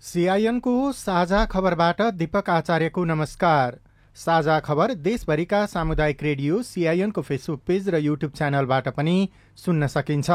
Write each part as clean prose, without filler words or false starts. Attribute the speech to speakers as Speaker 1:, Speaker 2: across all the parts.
Speaker 1: सीआईएनको साझा खबरबाट दीपक आचार्यको नमस्कार। साझा खबर देशभरिका सामुदायिक रेडियो सीआईएनको फेसबुक पेज र युट्युब च्यानलबाट पनि सुन्न सकिन्छ।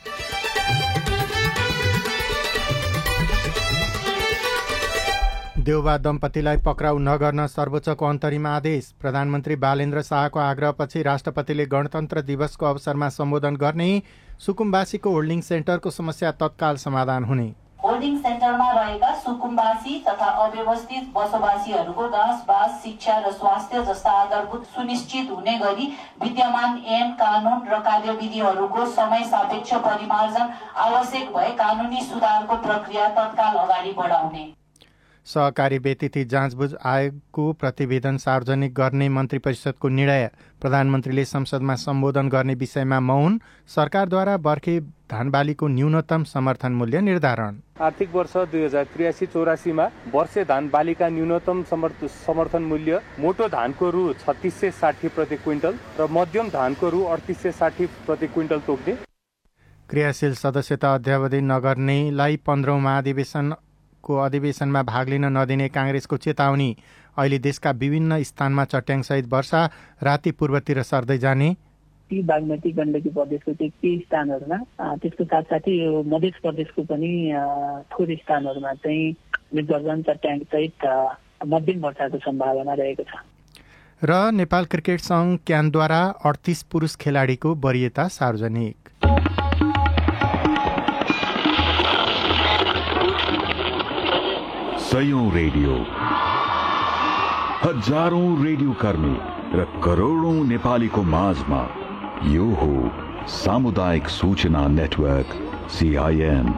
Speaker 1: देउबा दम्पतिलाई पक्राउ नगर्न सर्वोच्चको अन्तरिम आदेश। प्रधानमन्त्री बालेन्द्र शाहको आग्रहपछि राष्ट्रपतिले गणतन्त्र दिवसको अवसरमा सम्बोधन गर्ने। सुकुम्बासीको होल्डिङ सेन्टरको समस्या तत्काल समाधान हुने।
Speaker 2: होल्डिङ सेन्टरमा रहेका सुकुम्बासी तथा अव्यवस्थित बसोबासीहरूको घाँसबास, शिक्षा र स्वास्थ्य जस्ता आधारभूत सुनिश्चित हुने गरी विद्यमान ऐन, कानून र कार्यविधिहरूको समय सापेक्ष परिमार्जन आवश्यक भए कानूनी सुधारको प्रक्रिया तत्काल अगाडि बढाउने।
Speaker 1: सहकारी व्यतिथि जाँचबुझ आयोगको प्रतिवेदन सार्वजनिक गर्ने मन्त्री परिषदको निर्णय। प्रधानमन्त्रीले संसदमा सम्बोधन गर्ने विषयमा मौन। सरकारद्वारा बर्खे धानबालीको न्यूनतम समर्थन मूल्य निर्धारण।
Speaker 3: आर्थिक वर्ष 2083-84 मा वर्षे धान बालीका न्यूनतम समर्थन मूल्य मोटो धानको रु 3660 प्रति क्विन्टल र मध्यम धानको रु 3860 प्रति क्विन्टल तोक्ने।
Speaker 1: क्रियाशील सदस्यता अध्यावधि नगर्नेलाई 15औं महाधिवेशनको अधिवेशनमा भाग लिन नदिने कांग्रेसको चेतावनी। अहिले देशका विभिन्न स्थानमा चट्याङसहित वर्षा, राति पूर्वतिर सर्दै जाने।
Speaker 4: बागमती गण्डकी प्रदेशको केही स्थानहरूमा, त्यसको साथसाथै यो मध्य प्रदेशको पनि थोरै स्थानहरूमा चाहिँ मेघगर्जन चट्याङसहित मध्यम वर्षाको सम्भावना रहेको छ।
Speaker 1: र नेपाल क्रिकेट संघ क्यानद्वारा 38 पुरुष खेलाडीको वरियता सार्वजनिक।
Speaker 5: सयौं रेडियो, हजारौं रेडियो कर्मी र करोडौं नेपालीको माझमा यो हो सामुदायिक सूचना नेटवर्क सीआईएन।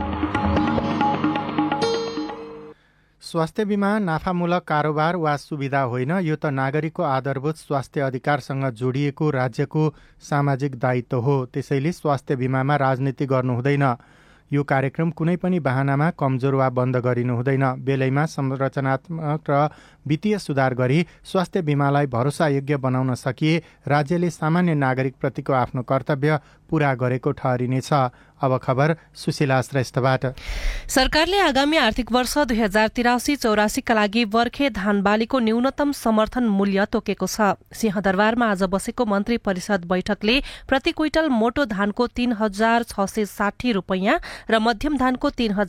Speaker 1: स्वास्थ्य बीमा नाफामूलक कारोबार वा सुविधा होइन, यो त नागरिकको आधारभूत स्वास्थ्य अधिकारसँग जोडिएको राज्यको सामाजिक दायित्व हो। त्यसैले स्वास्थ्य बीमामा राजनीति गर्नु हुँदैन। यो कार्यक्रम कुनै पनि बहानामा कमजोर वा बन्द गरिनु हुँदैन। बेलैमा संरचनात्मक र वित्तीय सुधार गरी स्वास्थ्य बीमालाई भरोसायोग्य बनाउन सकिए राज्यले सामान्य नागरिकप्रतिको आफ्नो कर्तव्य पूरा गरेको ठहरिनेछ। अब खबर सुशीला श्रेष्ठबाट।
Speaker 6: सरकारले आगामी आर्थिक वर्ष 2083-84 का लागि बर्खे धान बालीको न्यूनतम समर्थन मूल्य तोकेको छ। सिंहदरबारमा आज बसेको मन्त्री परिषद बैठकले प्रति क्विन्टल मोटो धानको 3660 रुपैयाँ र मध्यम धानको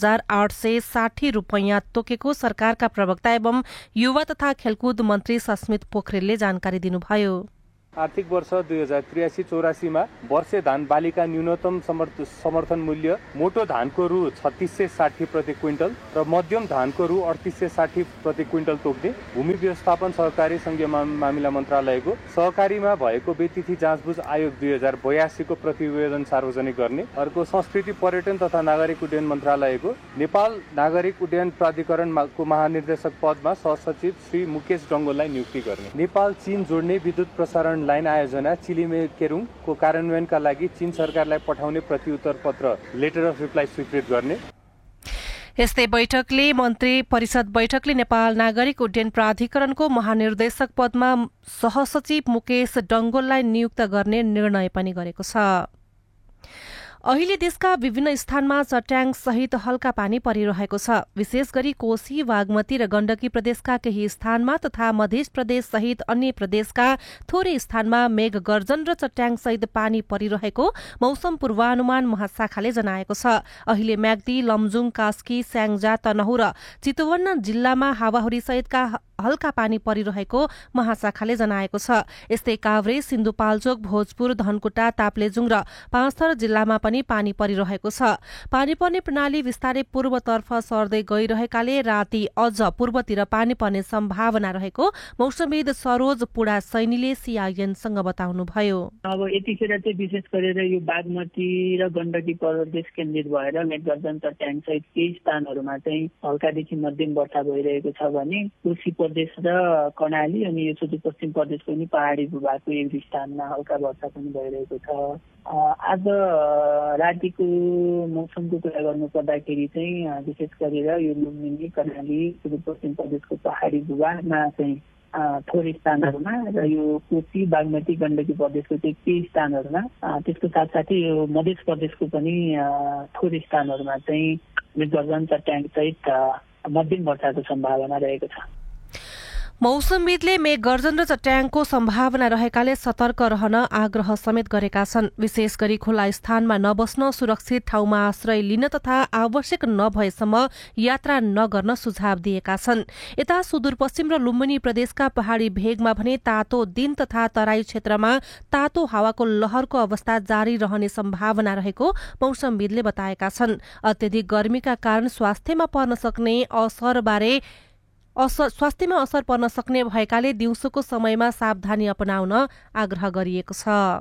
Speaker 6: 3860 रुपैयाँ तोकेको सरकारका प्रवक्ता एवं युवा तथा खेलकुद मन्त्री सस्मित पोखरेलले जानकारी दिनुभयो।
Speaker 3: आर्थिक वर्ष 2083-84 मा वर्षे धान बालीका न्यूनतम समर्थन मूल्य मोटो धानको रु 3660 प्रति क्विन्टल र मध्यम धानको रु 3860 प्रति क्विन्टल तोक्ने। भूमि व्यवस्थापन सहकारी संघीय मामिला मन्त्रालयको सहकारीमा भएको व्यतिथि जाँचबुझ आयोग 2082 को प्रतिवेदन सार्वजनिक गर्ने। अर्को संस्कृति पर्यटन तथा नागरिक उड्डयन मन्त्रालयको नेपाल नागरिक उड्डयन प्राधिकरणको महानिर्देशक पदमा सहसचिव श्री मुकेश डङ्गोललाई नियुक्ति गर्ने। नेपाल चीन जोड्ने विद्युत प्रसारण लाइन आयोजना चिलिमे केरुङको कार्यान्वयनका लागि चीन सरकारलाई पठाउने प्रतिउत्तर पत्र लेटर अफ रिप्लाई स्वीकृत गर्ने।
Speaker 6: यस्तै बैठकले मन्त्री परिषद बैठकले नेपाल नागरिक उड्डयन प्राधिकरणको महानिर्देशक पदमा सहसचिव मुकेश डङ्गोललाई नियुक्त गर्ने निर्णय पनि गरेको छ। अहिले देशका विभिन्न स्थानमा चट्याङ सहित हल्का पानी परिरहेको छ। विशेष गरी कोशी, बागमती र गण्डकी प्रदेशका केही स्थानमा तथा मध्य प्रदेश सहित अन्य प्रदेशका थोरै स्थानमा मेघ गर्जन र चट्याङ सहित पानी परिरहेको मौसम पूर्वानुमान महाशाखाले जनाएको छ। अहिले म्याग्दी, लमजुङ, कास्की, स्याङ्जा, तनहुँ र चितवन जिल्लामा हावाहुरी सहितका हल्का पानी परिरहेको महाशाखाले जनाएको छ। यस्तै काभ्रे, सिन्धुपाल्चोक, भोजपुर, धनकुटा, ताप्लेजुङ र पाँचथर जिल्लामा पनि पानी परिरहेको छ। पानी पर्ने प्रणाली विस्तारै पूर्वतर्फ सर्दै गइरहेकाले राति अझ पूर्वतिर पानी पर्ने सम्भावना रहेको मौसमविद सरोज पुडा सैनीले सीआईएनसँग बताउनुभयो।
Speaker 4: अब यतिखेर चाहिँ विशेष गरेर यो बागमती र गण्डकी प्रदेश केन्द्रित भएर मेघगर्जन चट्याङ सहित केही स्थानहरूमा चाहिँ हल्कादेखि मध्यम वर्षा भइरहेको छ भने कोशी प्रदेश र कर्णाली अनि यो सुदूरपश्चिम प्रदेशको पनि पहाडी भूभागको एक स्थानमा हल्का वर्षा पनि भइरहेको छ। आज रातिको मौसमको कुरा गर्नु पर्दाखेरि चाहिँ विशेष गरेर यो लुम्बिनी, कर्णाली, सुदूरपश्चिम प्रदेशको पहाडी भूभागमा चाहिँ थोरै स्थानहरूमा र यो कोशी, बागमती, गण्डकी प्रदेशको चाहिँ केही स्थानहरूमा, त्यसको साथसाथै यो मध्य प्रदेशको पनि थोरै स्थानहरूमा चाहिँ मेघगर्जन चट्याङ सहित मध्यम वर्षाको सम्भावना रहेको छ।
Speaker 6: मौसमविदले मेघगर्जन र चट्याङको सम्भावना रहेकाले सतर्क रहन आग्रह समेत गरेका छन्। विशेष गरी खुला स्थानमा नबस्न, सुरक्षित ठाउँमा आश्रय लिन तथा आवश्यक नभएसम्म यात्रा नगर्न सुझाव दिएका छन्। यता सुदूरपश्चिम र लुम्बिनी प्रदेशका पहाड़ी भेगमा भने तातो दिन तथा तराई क्षेत्रमा तातो हावाको लहरको अवस्था जारी रहने सम्भावना रहेको मौसमविदले बताएका छन्। अत्यधिक गर्मीका कारण स्वास्थ्यमा असर पर्न सक्ने भएकाले दिउँसोको समयमा सावधानी अपनाउन आग्रह गरिएको छ।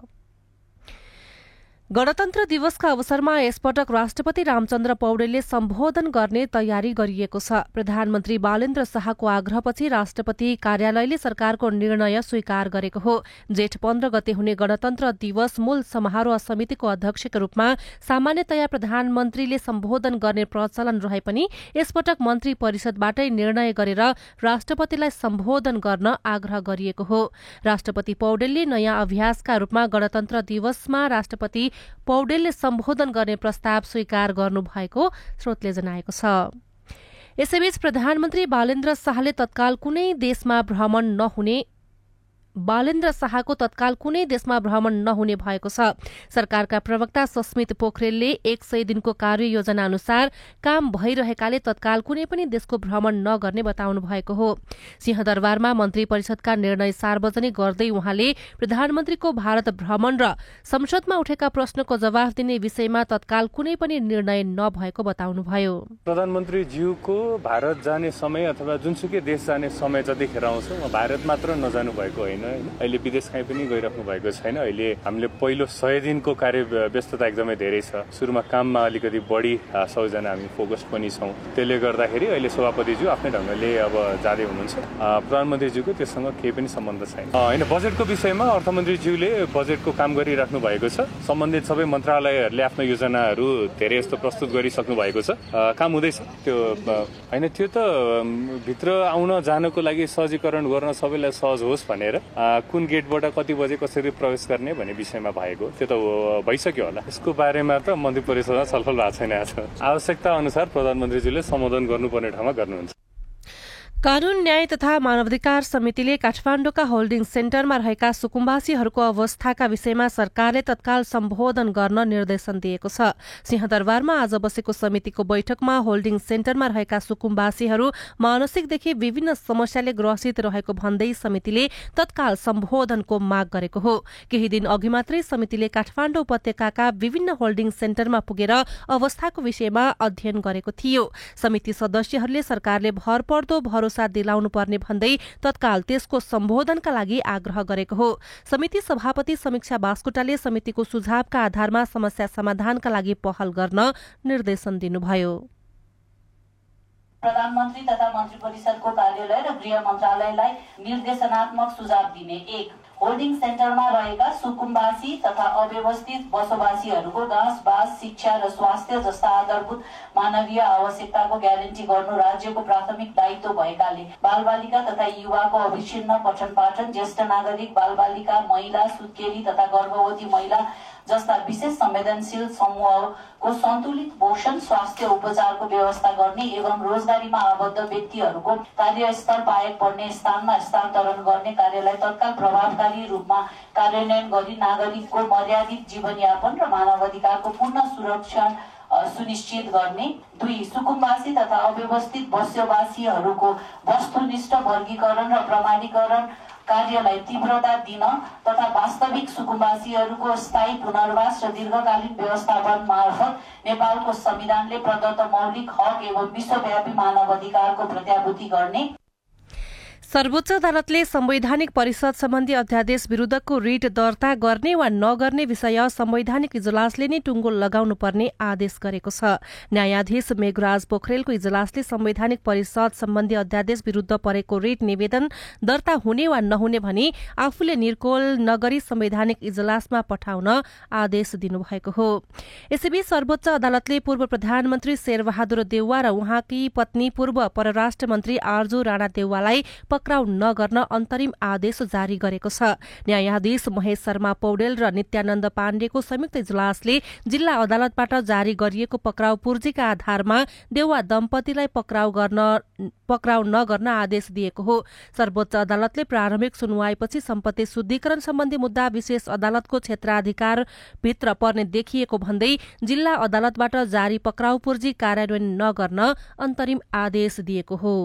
Speaker 6: गणतन्त्र दिवसका अवसरमा यसपटक राष्ट्रपति रामचन्द्र पौडेलले सम्बोधन गर्ने तयारी गरिएको छ। प्रधानमन्त्री बालेन्द्र शाहको आग्रहपछि राष्ट्रपति कार्यालयले सरकारको निर्णय स्वीकार गरेको हो। जेठ 15 गते हुने गणतन्त्र दिवस मूल समारोह समितिको अध्यक्षका रूपमा सामान्यतया प्रधानमन्त्रीले सम्बोधन गर्ने प्रचलन रहे पनि यसपटक मन्त्री परिषदबाटै निर्णय गरेर राष्ट्रपतिलाई सम्बोधन गर्न आग्रह गरिएको हो। राष्ट्रपति पौडेलले नयाँ अभ्यासका रूपमा गणतन्त्र दिवसमा राष्ट्रपति पौडेलले सम्बोधन गर्ने प्रस्ताव स्वीकार गर्नुभएको स्रोतले जनाएको छ। यसैबीच प्रधानमन्त्री बालेन्द्र शाहको तत्काल कुनै देशमा भ्रमण नहुने भएको छ। सरकारका प्रवक्ता सस्मित पोखरेलले 100 दिनको कार्ययोजना अनुसार काम भइरहेकाले तत्काल कुनै पनि देशको भ्रमण नगर्ने बताउनु भएको हो। सिंहदरबारमा मन्त्री परिषदका निर्णय सार्वजनिक गर्दै उहाँले प्रधानमन्त्रीको भारत भ्रमण र संसदमा उठेका प्रश्नको जवाफ दिने विषयमा तत्काल कुनै पनि निर्णय नभएको बताउनुभयो।
Speaker 3: प्रधानमन्त्रीज्यूको भारत जाने समय अथवा जुनसुकै देश जाने समय जतिखेर आउँछ भारत मात्र नजानु भएको होइन। अहिले विदेश कहीँ पनि गइराख्नु भएको छैन। अहिले हामीले पहिलो 100 दिनको कार्य व्यस्तता एकदमै धेरै छ। सुरुमा काममा अलिकति बढी सबैजना हामी फोकस पनि छौँ। त्यसले गर्दाखेरि अहिले सभापतिज्यू आफ्नै ढङ्गले अब जाँदै हुनुहुन्छ। प्रधानमन्त्रीज्यूको त्यससँग केही पनि सम्बन्ध छैन। होइन, बजेटको विषयमा अर्थमन्त्रीज्यूले बजेटको काम गरिराख्नु भएको छ। सम्बन्धित सबै मन्त्रालयहरूले आफ्नो योजनाहरू धेरै जस्तो प्रस्तुत गरिसक्नु भएको छ। काम हुँदैछ। त्यो होइन, त्यो त भित्र आउन जानको लागि सहजीकरण गर्न सबैलाई सहज होस् भनेर कुन गेटबाट कति बजे कसरी प्रवेश गर्ने भन्ने विषयमा भएको त्यो त भइसक्यो होला। यसको बारेमा त मन्त्री परिषदमा छलफल भएको छैन। आवश्यकता अनुसार प्रधानमन्त्रीजीले सम्बोधन गर्नुपर्ने ठाउँमा गर्नुहुन्छ।
Speaker 6: कानून न्याय तथा मानवाधिकार समितिले काठमाडौँका होल्डिङ सेन्टरमा रहेका सुकुम्बासीहरूको अवस्थाका विषयमा सरकारले तत्काल सम्बोधन गर्न निर्देशन दिएको छ। सिंहदरबारमा आज बसेको समितिको बैठकमा होल्डिङ सेन्टरमा रहेका सुकुम्बासीहरू मानसिकदेखि विभिन्न समस्याले ग्रसित रहेको भन्दै समितिले तत्काल सम्बोधनको माग गरेको हो। केही दिन अघि मात्रै समितिले काठमाडौँ उपत्यकाका विभिन्न होल्डिङ सेन्टरमा पुगेर अवस्थाको विषयमा अध्ययन गरेको थियो। समिति सदस्यहरूले सरकारले भरपर्दो भरोसा दिलाउनु पर्ने भन्दै तत्काल त्यसको सम्बोधनका लागि आग्रह गरेको हो। समिति सभापति समीक्षा बास्कोटाले समितिको सुझावका आधारमा समस्या समाधानका लागि पहल गर्न निर्देशन दिनुभयो।
Speaker 2: प्रधानमन्त्री तथा मन्त्री परिषदको कार्यालय र गृह मन्त्रालयलाई निर्देशनात्मक सुझाव दिने। 1. होल्डिङ सेन्टरमा रहेका सुकुम्बासी तथा अव्यवस्थित बसोबासीहरूको घाँस, बास, शिक्षा र स्वास्थ्य जस्ता आधारभूत मानवीय आवश्यकताको ग्यारेन्टी गर्नु राज्यको प्राथमिक दायित्व भएकाले बालबालिका तथा युवाको अविच्छिन्न पठन पाठन, ज्येष्ठ नागरिक, बालबालिका, महिला, सुत्केरी तथा गर्भवती महिला जस्ता विशेष संवेदनशील समूहको सन्तुलित पोषण, स्वास्थ्य उपचारको व्यवस्था गर्ने एवं रोजगारीमा आबद्ध व्यक्तिहरूको कार्यस्थल बाहेक पर्ने स्थानमा स्थानान्तरण गर्ने कार्यलाई तत्काल प्रभावकारी रूपमा कार्यान्वयन गरी नागरिकको मर्यादित जीवनयापन र मानवाधिकारको पूर्ण सुरक्षा सुनिश्चित गर्ने। 2. सुकुम्बासी तथा अव्यवस्थित बसोबासीहरूको वस्तुनिष्ठ वर्गीकरण र प्रमाणीकरण कार्यलाई तीव्रता दिन तथा वास्तविक सुकुम्बासीहरूको स्थायी पुनर्वास र दीर्घकालीन व्यवस्थापन मार्फत नेपालको संविधानले प्रदत्त मौलिक हक एवं विश्वव्यापी मानवाधिकारको प्रत्याभूति गर्ने।
Speaker 6: सर्वोच्च अदालतले संवैधानिक परिषद सम्बन्धी अध्यादेश विरुद्धको रिट दर्ता गर्ने वा नगर्ने विषय संवैधानिक इजलासले नै टुङ्गो लगाउनु पर्ने आदेश गरेको छ। न्यायाधीश मेघराज पोखरेलको इजलासले संवैधानिक परिषद सम्बन्धी अध्यादेश विरुद्ध परेको रिट निवेदन दर्ता हुने वा नहुने भनी आफूले निर्कोल नगरी संवैधानिक इजलासमा पठाउन आदेश दिनुभएको हो। यसैबीच सर्वोच्च अदालतले पूर्व प्रधानमन्त्री शेरबहादुर देउवा र उहाँकी पत्नी पूर्व परराष्ट्र मन्त्री आरजू राणा देउवालाई पक्राउ नगर्न अन्तरिम आदेश जारी गरेको छ। न्यायाधीश महेश शर्मा पौडेल र नित्यानन्द पाण्डेको संयुक्त इजलासले जिल्ला अदालतबाट जारी गरिएको पक्राउ पूर्जीका आधारमा देउवा दम्पतिलाई पक्राउ नगर्न आदेश दिएको हो। सर्वोच्च अदालतले प्रारम्भिक सुनवाईपछि सम्पत्ति शुद्धिकरण सम्बन्धी मुद्दा विशेष अदालतको क्षेत्राधिकार भित्र पर्ने देखिएको भन्दै जिल्ला अदालतबाट जारी पक्राउ पूर्जी कार्यान्वयन नगर्न अन्तरिम आदेश दिएको हो।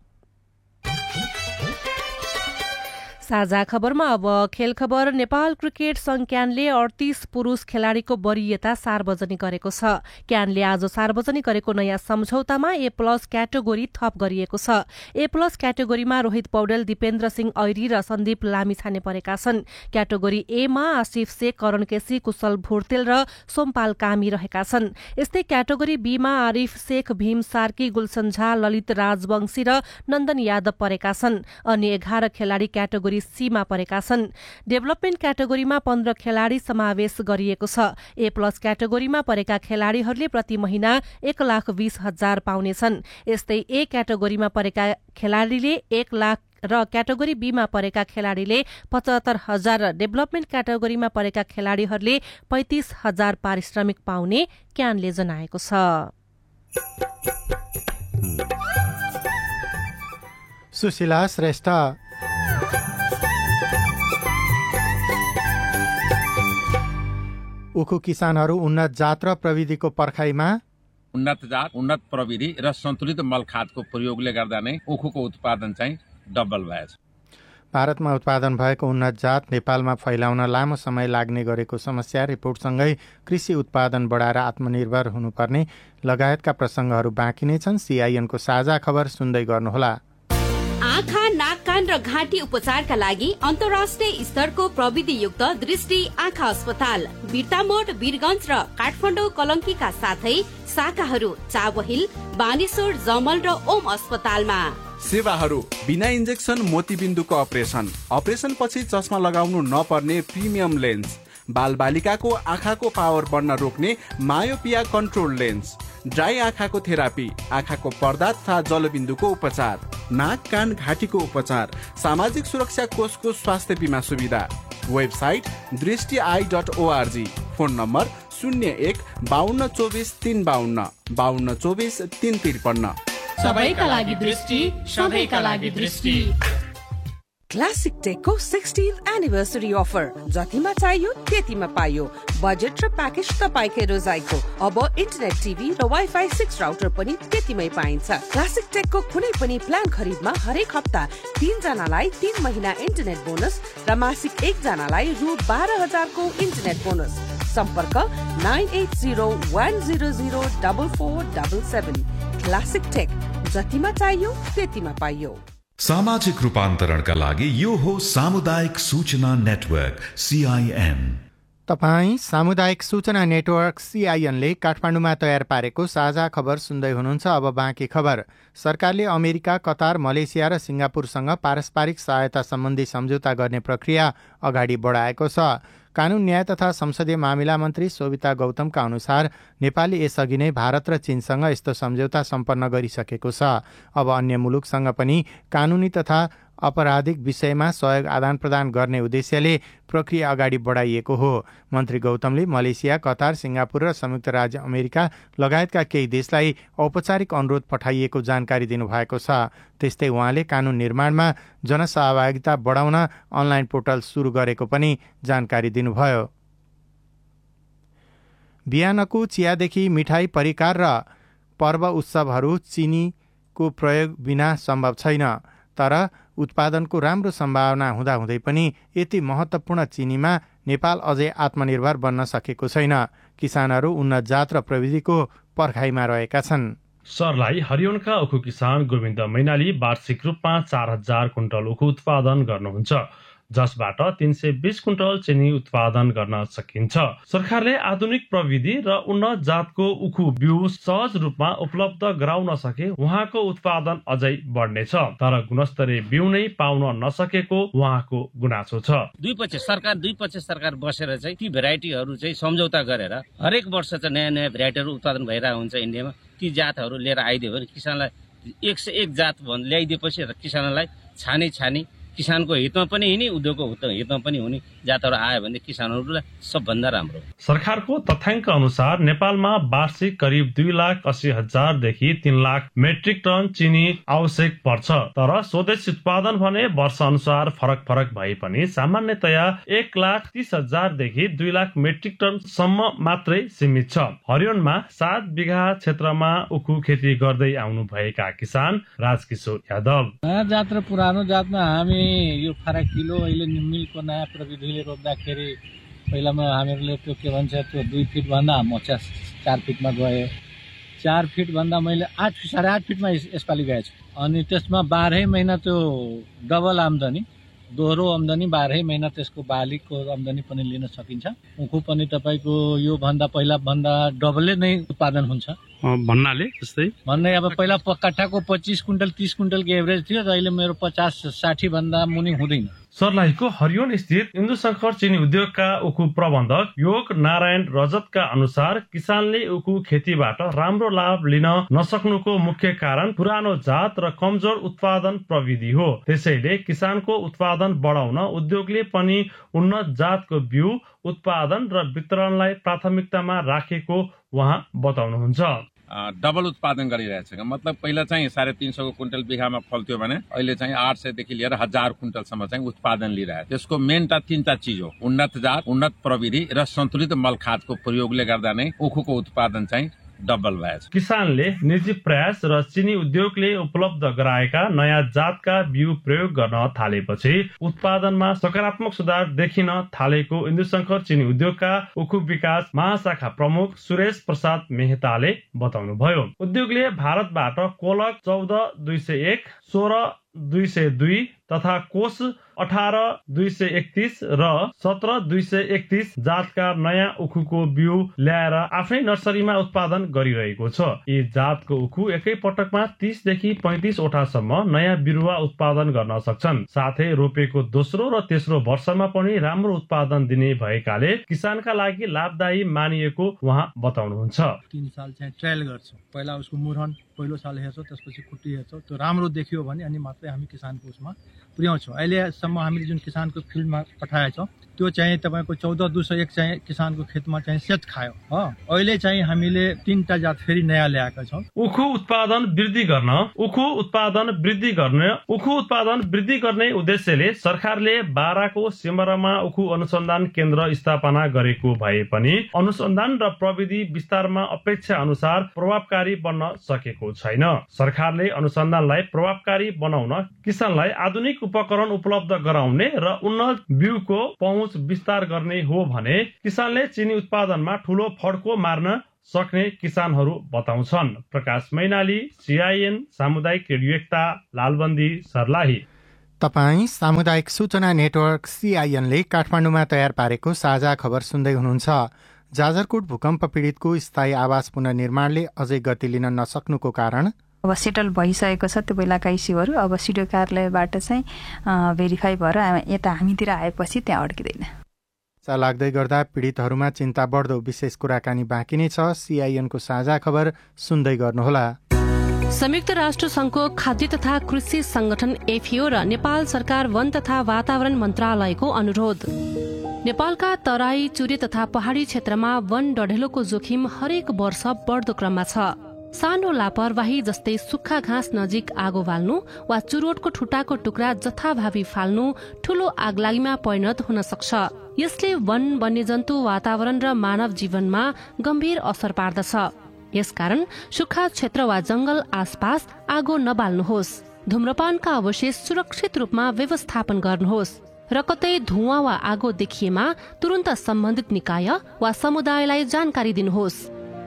Speaker 6: साझा खबरमा अब खेल खबर। नेपाल क्रिकेट संघ क्यानले 38 पुरुष खेलाड़ीको वरियता सार्वजनिक गरेको छ। क्यानले आज सार्वजनिक गरेको नयाँ सम्झौतामा A+ क्याटेगोरी थप गरिएको छ। A+ क्याटेगोरीमा रोहित पौडेल, दिपेन्द्र सिंह ऐरी र सन्दीप लामिछाने परेका छन्। क्याटेगोरी A मा आसिफ शेख, करण केसी, कुशल भुर्तेल र सोमपाल कामी रहेका छन्। यस्तै क्याटेगोरी B मा आरिफ शेख, भीम सार्की, गुलसन झा, ललित राजवंशी र नन्दन यादव परेका छन्। अन्य 11 खेलाड़ी क्याटेगोरी C मा परेका छन्। डेभलपमेन्ट क्याटेगोरीमा 15 खेलाड़ी समावेश गरिएको छ। A+ क्याटेगोरीमा परेका खेलाड़ीहरूले प्रति महिना 1,20,000 पाउनेछन्। यस्तै A क्याटेगोरीमा परेका खेलाड़ीले 1 लाख र क्याटेगोरी B मा परेका खेलाड़ीले 75,000 र डेभलपमेन्ट क्याटेगोरीमा परेका खेलाड़ीहरूले 35,000 पारिश्रमिक पाउने क्यानले जनाएको छ।
Speaker 1: सुशीला श्रेष्ठ। उखु किसानहरू उन्नत जात र प्रविधिको पर्खाइमा
Speaker 7: उन्नत जात, उन्नत प्रविधि र सन्तुलित मल खादको प्रयोगले गर्दा नै उखुको उत्पादन चाहिँ डबल भएछ।
Speaker 1: भारतमा उत्पादन भएको उन्नत जात नेपालमा फैलाउन लामो समय लाग्ने गरेको समस्या, रिपोर्टसँगै कृषि उत्पादन बढाएर आत्मनिर्भर हुनुपर्ने लगायतका प्रसङ्गहरू बाँकी नै छन्। CIN को साझा खबर सुन्दै गर्नुहोला।
Speaker 8: आँखा, नाक, कान र घाँटी उपचारका लागि अन्तर्राष्ट्रिय स्तरको प्रविधियुक्त दृष्टि आँखा अस्पताल बिर्तामोड, वीरगञ्ज र काठमाडौँ कलङ्कीका साथै शाखाहरू चाबहिल, बानेश्वर, जमल र ओम अस्पतालमा।
Speaker 9: सेवाहरू बिना इन्जेक्सन मोतीबिन्दुको अपरेसन पछि चस्मा लगाउनु नपर्ने प्रिमियम लेन्स, बालबालिकाको आँखाको पावर बढ्न रोक्ने मायोपिया कन्ट्रोल लेन्स, ड्राई आँखाको थेरापी, आँखाको पर्दा तथा जलबिन्दुको उपचार, नाक, कान, घाँटीको उपचार, सामाजिक सुरक्षा कोषको स्वास्थ्य बिमा सुविधा। वेबसाइट दृष्टि.org। Phone number 01 52 24 352 52 24 353।
Speaker 8: सबैका लागि दृष्टि, सबैका लागि दृष्टि।
Speaker 10: क्लासिक टेकको 16th एनिभर्सरी अफर, जतिमा चाहियो त्यतिमा पाइयो। बजेट र प्याकेज तपाईँकै रोजाइको। अब इन्टरनेट टिभी र वाइफाई 6 राउटर पनि त्यतिमै पाइन्छ। क्लासिक टेकको कुनै पनि प्लान खरिदमा हरेक हप्ता 3 जनालाई 3 महिना इन्टरनेट बोनस र मासिक 1 जनालाई रु 12,000 को इन्टरनेट बोनस। सम्पर्क 9801004477। क्लासिक टेक, जतिमा चाहियो त्यतिमा पाइयो।
Speaker 5: सामाजिक रूपान्तरणका लागि यो हो सामुदायिक सूचना नेटवर्क CIN।
Speaker 1: तपाईँ सामुदायिक सूचना नेटवर्क CIN ले काठमाडौँमा तयार पारेको साझा खबर सुन्दै हुनुहुन्छ। अब बाँकी खबर। सरकारले अमेरिका, कतार, मलेसिया र सिङ्गापुरसँग पारस्परिक सहायता सम्बन्धी सम्झौता गर्ने प्रक्रिया अगाडि बढाएको छ। कानून, न्याय तथा संसदीय मामिला मन्त्री शोभिता गौतमका अनुसार नेपालले यसअघि नै भारत र चीनसँग यस्तो सम्झौता सम्पन्न गरिसकेको छ। अब अन्य मुलुकसँग पनि कानूनी तथा अपराधिक विषयमा सहयोग आदान प्रदान गर्ने उद्देश्यले प्रक्रिया अगाडि बढाइएको हो। मन्त्री गौतमले मलेसिया, कतार, सिङ्गापुर र संयुक्त राज्य अमेरिका लगायतका केही देशलाई औपचारिक अनुरोध पठाइएको जानकारी दिनुभएको छ। त्यस्तै उहाँले कानून निर्माणमा जनसहभागिता बढाउन अनलाइन पोर्टल सुरु गरेको पनि जानकारी दिनुभयो। बिहानको चियादेखि मिठाई, परिकार र पर्व उत्सवहरू चिनीको प्रयोग बिना सम्भव छैन। तर उत्पादनको राम्रो सम्भावना हुँदाहुँदै पनि यति महत्त्वपूर्ण चिनीमा नेपाल अझै आत्मनिर्भर बन्न सकेको छैन। किसानहरू उन्नत जात र प्रविधिको पर्खाइमा रहेका छन्।
Speaker 11: सर्लाही हरियोनका उखु किसान गोविन्द मैनाली वार्षिक रूपमा 4,000 कुन्टल उखु उत्पादन गर्नुहुन्छ, जसबाट 320 कुन्टल चिनी उत्पादन गर्न सकिन्छ। सरकारले आधुनिक प्रविधि र उन्नत जातको उखु बिउ सहज रूपमा उपलब्ध गराउन सके उहाँको उत्पादन अझै बढ्नेछ, तर गुणस्तरीय बिउ नै पाउन नसकेको उहाँको गुनासो छ।
Speaker 12: दुई पक्ष सरकार बसेर चाहिँ ती भेराइटीहरू चाहिँ सम्झौता गरेर हरेक वर्ष चाहिँ नयाँ नयाँ भेराइटीहरू उत्पादन भइरहेको हुन्छ इन्डियामा। ती जातहरू लिएर आइदियो भने किसानलाई 101 जात ल्याइदिएपछि किसानलाई छानी किसानको हितमा पनि हिँड्ने उद्योगको हितमा पनि हुने जातहरू आयो भने किसानहरूलाई सबभन्दा राम्रो।
Speaker 11: सरकारको तथ्याङ्क अनुसार नेपालमा वार्षिक करिब 2,80,000 देखि 3 लाख मेट्रिक टन चिनी आवश्यक पर्छ। तर स्वदेशी उत्पादन भने वर्ष अनुसार फरक भए पनि सामान्यतया 1,30,000 देखि 2 लाख मेट्रिक टन सम्म मात्रै सीमित छ। हरियोनमा 7 बिघा क्षेत्रमा उखु खेती गर्दै आउनु भएका किसान राजकिशोर यादव,
Speaker 13: नयाँ जात र पुरानो जातमा हामी यो फरक किलो अहिले मिलको नयाँ प्रविधिले रोप्दाखेरि पहिलामा हामीहरूले त्यो के भन्छ त्यो 2 फिट भन्दा म 4 फिटमा गएँ। 4 फिट भन्दा मैले 8-8.5 फिटमा यसपालि गएछु। अनि त्यसमा 12 महिना त्यो डबल आम्दानी, दोहोरो आम्दानी 12 महिना त्यसको बालीको आम्दानी पनि लिन सकिन्छ। उखु पनि तपाईको यो भन्दा पहिला भन्दा डबलै नै उत्पादन हुन्छ।
Speaker 11: भन्नाले
Speaker 13: अब पहिला कट्ठाको 25 क्विन्टल 30 क्विन्टलको एभरेज थियो, र अहिले मेरो 50-60 भन्दा मुनि हुँदैन।
Speaker 11: सर्लाहीको हरियोन स्थित इन्दु शंकर चिनी उद्योगका उखु प्रबन्धक योग नारायण रजतका अनुसार किसानले उखु खेतीबाट राम्रो लाभ लिन नसक्नुको मुख्य कारण पुरानो जात र कमजोर उत्पादन प्रविधि हो। त्यसैले किसानको उत्पादन बढाउन उद्योगले पनि उन्नत जातको बिउ उत्पादन र वितरणलाई प्राथमिकतामा राखेको उहाँ बताउनुहुन्छ।
Speaker 7: डबल उत्पादन गरिरहेछ। मतलब पहिला चाहिँ 350 क्विन्टल बिघामा फल्थ्यो भने अहिले चाहिँ 800 देखि लिएर 1000 क्विन्टलसम्म चाहिँ उत्पादन लिइरहेछ। त्यसको मेन त 3टा चीज हो, उन्नत जात, उन्नत प्रविधि र सन्तुलित मल खादको प्रयोगले गर्दा नै उखुको उत्पादन चाहिँ डबल भएछ।
Speaker 11: किसानले निजी प्रयास र चिनी उद्योगले उपलब्ध गराएका नयाँ जातका बिउ प्रयोग गर्न थालेपछि उत्पादनमा सकारात्मक सुधार देखिन थालेको इन्दु शंकर चिनी उद्योगका उखु विकास महाशाखा प्रमुख सुरेश प्रसाद मेहताले बताउनुभयो। उद्योगले भारतबाट कोलक 14,201, 16,202 तथा कोष 18,231 र 17,231 जातका नयाँ उखुको बिउ ल्याएर आफ्नै नर्सरीमा उत्पादन गरिरहेको छ। यी जातको उखु एकै पटकमा 30 देखि 35 वटासम्म नयाँ बिरुवा उत्पादन गर्न सक्छन्। साथै रोपेको दोस्रो र तेस्रो वर्षमा पनि राम्रो उत्पादन दिने भएकाले किसानका लागि लाभदायी मानिएको उहाँ बताउनुहुन्छ।
Speaker 13: 3 साल चाहिँ ट्रायल गर्छौँ। पहिला उसको मुरहन पहिलो साल हेर्छौँ, त्यसपछि कुटी हेर्छौँ। त्यो राम्रो देखियो भने अनि मात्रै हामी किसानको उसमा पुर्याउँछौँ। अहिलेसम्म हामीले जुन किसानको फिल्डमा पठाएछौँ त्यो चाहिँ तपाईँको 14,201 चाहिँ किसानको खेतमा चाहिँ सेट खायो। अहिले चाहिँ हामीले 3टा जात फेरि नयाँ ल्याएका छौँ।
Speaker 11: उखु उत्पादन वृद्धि गर्ने उद्देश्यले सरकारले बाराको सिमरामा उखु अनुसन्धान केन्द्र स्थापना गरेको भए पनि अनुसन्धान र प्रविधि विस्तारमा अपेक्षा अनुसार प्रभावकारी बन्न सकेको छैन। सरकारले अनुसन्धानलाई प्रभावकारी बनाउन किसानलाई आधुनिक उपकरण उपलब्ध गराउने र उन्नत बिउको पहुँच विस्तार गर्ने हो भने किसानले चिनी उत्पादनमा ठूलो फड्को मार्न सक्ने किसानहरू बताउँछन्। प्रकाश मैनाली, CIN सामुदायिक रेडियो एकता, लालबन्दी, सर्लाही।
Speaker 1: तपाई सामुदायिक सूचना नेटवर्क CIN ले काठमाडौँमा तयार पारेको साझा खबर सुन्दै हुनुहुन्छ। जाजरकोट भूकम्प पीडितको स्थायी आवास पुनर्निर्माणले अझै गति लिन नसक्नुको कारण
Speaker 14: अब सेटल भइसकेको छ। त्यो बेलाका इस्युहरू अब सिडिओ कार्यालयबाट चाहिँ भेरिफाई भएर यता हामीतिर आएपछि त्यहाँ अड्किँदैन।
Speaker 1: लाग्दै गर्दा पीडितहरूमा चिन्ता बढ्दो विशेष कुराकानी बाँकी नै छ। CIN को साझा खबर सुन्दै गर्नुहोला।
Speaker 6: संयुक्त राष्ट्र संघको खाद्य तथा कृषि संगठन FAO र नेपाल सरकार वन तथा वातावरण मन्त्रालयको अनुरोध। नेपालका तराई, चुरे तथा पहाडी क्षेत्रमा वन डढेलोको जोखिम हरेक वर्ष बढ्दो क्रममा छ। सानो लापरवाही जस्तै सुक्खा घाँस नजिक आगो बाल्नु वा चुरोटको ठुटाको टुक्रा जथाभावी फाल्नु ठूलो आगलागीमा परिणत हुन सक्छ। यसले वन, वन्यजन्तु, वातावरण र मानव जीवनमा गम्भीर असर पार्दछ। यसकारण सुक्खा क्षेत्र वा जंगल आसपास आगो नबाल्नुहोस्। धूम्रपानका अवशेष सुरक्षित रूपमा व्यवस्थापन गर्नुहोस् र कतै धुवाँ वा आगो देखिएमा तुरन्त सम्बन्धित निकाय वा समुदायलाई जानकारी दिनुहोस्।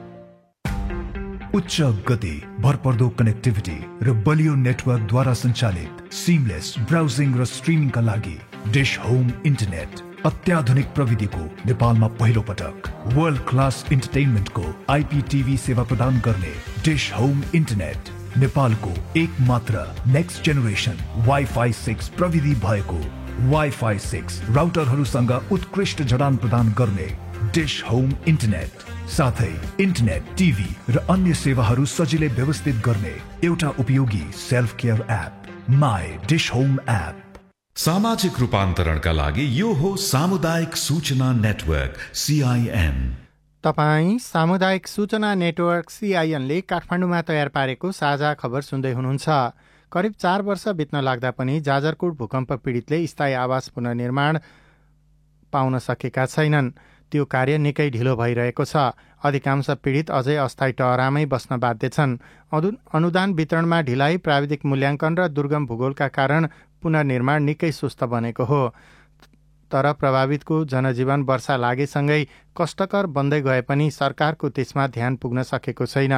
Speaker 15: उच्च गति, भरपर्दो कनेक्टिभिटी र बलियो नेटवर्कद्वारा सञ्चालित सिमलेस ब्राउजिङ र स्ट्रिमिङका लागि डिश होम इन्टरनेट अत्याधुनिक प्रविधिको नेपालमा पहिलो पटक वर्ल्ड क्लास इन्टरटेनमेन्टको IPTV सेवा प्रदान गर्ने डिश होम इन्टरनेट नेपालको एक मात्र नेक्स्ट जेनेरेसन Wi-Fi 6 प्रविधि भएको Wi-Fi 6 राउटरहरूसँग उत्कृष्ट जडान प्रदान गर्ने डिश होम इन्टरनेट साथै इन्टरनेट, टिभी र अन्य सेवाहरू सजिलै व्यवस्थित गर्ने एउटा उपयोगी self care app my dish home app.
Speaker 5: सामाजिक रूपान्तरणका लागि यो हो सामुदायिक सूचना नेटवर्क CIN।
Speaker 1: तपाईँ सामुदायिक सूचना नेटवर्क CIN ले काठमाडौँमा तयार पारेको साझा खबर सुन्दै हुनुहुन्छ। करिब 4 वर्ष बित्न लाग्दा पनि जाजरकोट भूकम्प पीडितले स्थायी आवास पुनर्निर्माण पाउन सकेका छैनन्। त्यो कार्य निकै ढिलो भइरहेको छ। अधिकांश पीडित अझै अस्थायी टहरामै बस्न बाध्य छन्। अनुदान वितरणमा ढिलाइ, प्राविधिक मूल्याङ्कन र दुर्गम भूगोलका कारण पुनर्निर्माण निकै सुस्त बनेको हो। तर प्रभावितको जनजीवन वर्षा लागेसँगै कष्टकर बन्दै गए पनि सरकारको त्यसमा ध्यान पुग्न सकेको छैन।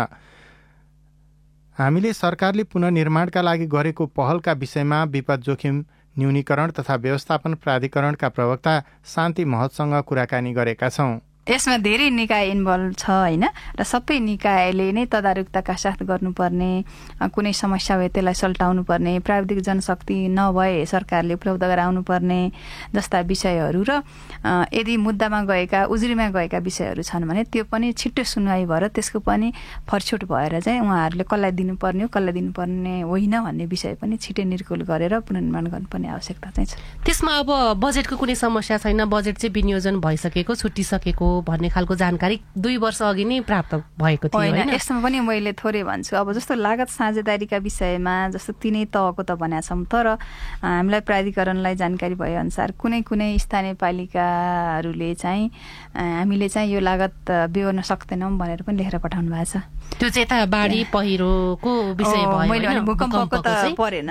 Speaker 1: हामीले सरकारले पुनर्निर्माणका लागि गरेको पहलका विषयमा विपद जोखिम न्यूनीकरण तथा व्यवस्थापन प्राधिकरणका प्रवक्ता शान्ति महतसँग कुराकानी गरेका छौं।
Speaker 14: यसमा धेरै निकाय इन्भल्भ छ हैन, र सबै निकायले नै तदारुकताका साथ गर्नुपर्ने, कुनै समस्या भए त्यसलाई सल्टाउनु पर्ने, प्राविधिक जनशक्ति नभए सरकारले उपलब्ध गराउनु पर्ने जस्ता विषयहरू र यदि मुद्दामा गएका उजुरीमा गएका विषयहरू छन् भने त्यो पनि छिट्टो सुनवाई भएर त्यसको पनि फरछुट भएर चाहिँ उहाँहरूले कसलाई दिनुपर्ने हो कसलाई दिनुपर्ने होइन भन्ने विषय पनि छिट्टै निर्कुल गरेर पुनर्निर्माण गर्नुपर्ने आवश्यकता चाहिँ छ।
Speaker 6: त्यसमा अब बजेटको कुनै समस्या छैन, बजेट चाहिँ विनियोजन भइसकेको, छुटिसकेको भन्ने खालको जानकारी 2 वर्ष अघि नै प्राप्त भएको थियो हैन?
Speaker 14: यसमा पनि मैले थोरै भन्छु। अब जस्तो लागत साझेदारीका विषयमा जस्तो तिनै तहको त भनेका छौँ, तर हामीलाई प्राधिकरणलाई जानकारी भए अनुसार कुनै कुनै स्थानीय पालिकाहरूले चाहिँ हामीले चाहिँ यो लागत बेहोर्न सक्दैनौँ भनेर पनि लेखेर पठाउनु भएको छ।
Speaker 6: त्यो चाहिँ यता बाढी पहिरोको विषय भयो हैन?
Speaker 14: भूकम्पको त परेन,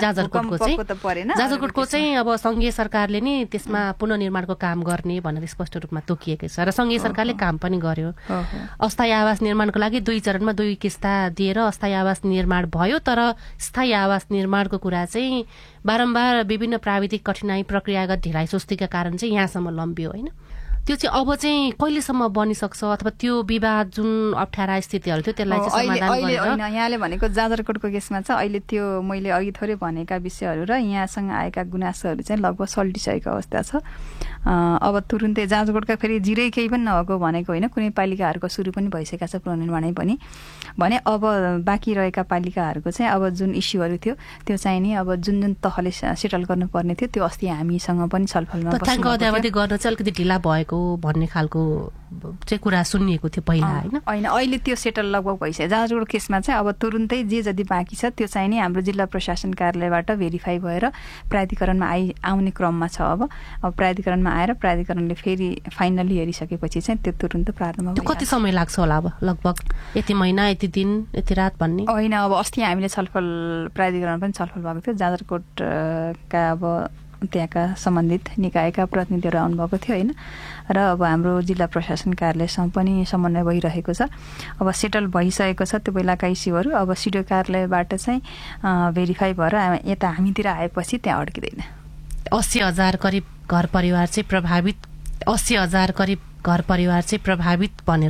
Speaker 6: जाजरकोटको चाहिँ अब संघीय सरकारले नै त्यसमा पुनर्निर्माणको काम गर्ने भनेर स्पष्ट रूपमा तोकिएकै छ र संघीय सरकारले काम पनि गर्यो। अस्थायी आवास निर्माणको लागि 2 चरणमा 2 किस्ता दिएर अस्थायी आवास निर्माण भयो, तर स्थायी आवास निर्माणको कुरा चाहिँ बारम्बार विभिन्न प्राविधिक कठिनाई, प्रक्रियागत ढिलाइ सुस्तीका कारण चाहिँ यहाँसम्म लम्बियो हैन? त्यो चाहिँ अब चाहिँ कहिलेसम्म बनिसक्छ, अथवा त्यो विवाद जुन अप्ठ्यारा स्थितिहरू थियो त्यसलाई चाहिँ समाधान
Speaker 14: गरेर? यहाँले भनेको जाजरकोटको केसमा चाहिँ अहिले त्यो मैले अघि थोरै भनेका विषयहरू र यहाँसँग आएका गुनासोहरू चाहिँ लगभग सल्टिसकेको अवस्था छ। अब तुरुन्तै जाजरकोटका फेरि जिरै केही पनि नभएको भनेको होइन, कुनै पालिकाहरूको सुरु पनि भइसकेका छ पुनर्निर्माणै पनि भने। अब बाँकी रहेका पालिकाहरूको चाहिँ अब जुन इस्युहरू थियो त्यो चाहिँ नि अब जुन तहले सेटल गर्नुपर्ने थियो त्यो अस्ति हामीसँग पनि छलफलमा
Speaker 6: तथ्याङ्क अद्यावधि गर्न चाहिँ अलिकति ढिला भएको भन्ने खालको चाहिँ कुरा सुनिएको थियो पहिला
Speaker 14: होइन? अहिले त्यो सेटल लगभग भइसक्यो। जाजरकोट केसमा चाहिँ अब तुरुन्तै जे जति बाँकी छ त्यो चाहिँ नि हाम्रो जिल्ला प्रशासन कार्यालयबाट भेरिफाई भएर प्राधिकरणमा आउने क्रममा छ। अब प्राधिकरणमा आएर प्राधिकरणले फेरि फाइनली हेरिसकेपछि चाहिँ त्यो तुरुन्त प्रारम्भ भयो।
Speaker 6: कति समय लाग्छ होला अब? लगभग यति महिना, यति दिन, यति रात भन्ने
Speaker 14: होइन। अब अस्ति हामीले छलफल प्राधिकरण पनि छलफल भएको थियो, जाजरकोटका अब त्यहाँका सम्बन्धित निकायका प्रतिनिधिहरू आउनुभएको थियो होइन, र अब हाम्रो जिल्ला प्रशासन कार्यालयसँग पनि समन्वय भइरहेको छ। अब सेटल भइसकेको छ त्यो बेलाका इस्युहरू। अब सिडिओ कार्यालयबाट चाहिँ भेरिफाई भएर यता हामीतिर आएपछि त्यहाँ अड्किँदैन।
Speaker 6: 80,000 करिब घर परिवार चाहिँ प्रभावित भनेर